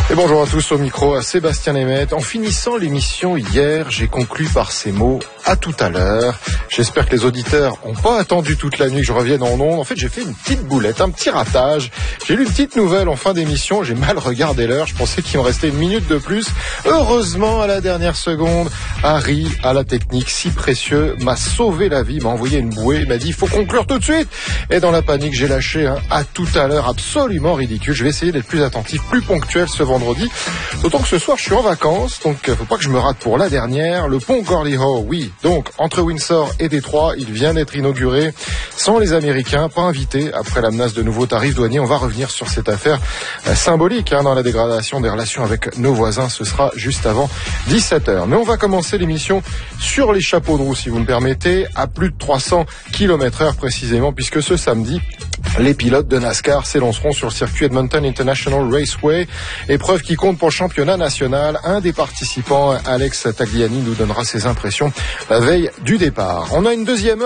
Et bonjour à tous, au micro, à Sébastien Lemaitre. En finissant l'émission hier, j'ai conclu par ces mots « à tout à l'heure ». J'espère que les auditeurs n'ont pas attendu toute la nuit que je revienne en ondes. En fait, j'ai fait une petite boulette, un petit ratage. J'ai lu une petite nouvelle en fin d'émission. J'ai mal regardé l'heure. Je pensais qu'il me restait une minute de plus. Heureusement, à la dernière seconde, Harry, à la technique si précieux, m'a sauvé la vie, m'a envoyé une bouée. Il m'a dit « il faut conclure tout de suite ». Et dans la panique, j'ai lâché un « à tout à l'heure » absolument ridicule. Je vais essayer d'être plus attentif, plus ponctuel ce vendredi. D'autant que ce soir, je suis en vacances, donc faut pas que je me rate pour la dernière. Le pont Gordie Howe, oui. Donc, entre Windsor et Détroit, il vient d'être inauguré sans les Américains, pas invités. Après la menace de nouveaux tarifs douaniers, on va revenir sur cette affaire symbolique dans la dégradation des relations avec nos voisins. Ce sera juste avant 17h. Mais on va commencer l'émission sur les chapeaux de roue, si vous me permettez, à plus de 300 km/h précisément, puisque ce samedi, les pilotes de NASCAR s'élanceront sur le circuit Edmonton International Raceway, épreuve qui compte pour le championnat national. Un des participants, Alex Tagliani, nous donnera ses impressions la veille du départ. On a une deuxième heure